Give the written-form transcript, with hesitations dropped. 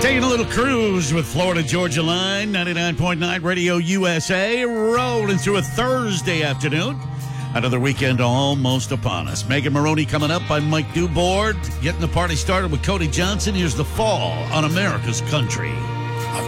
Taking a little cruise with Florida Georgia Line, 99.9 Radio USA, rolling through a Thursday afternoon. Another weekend almost upon us. Megan Maroney coming up. I'm Mike Dubord. Getting the party started with Cody Johnson. Here's The Fall on America's Country.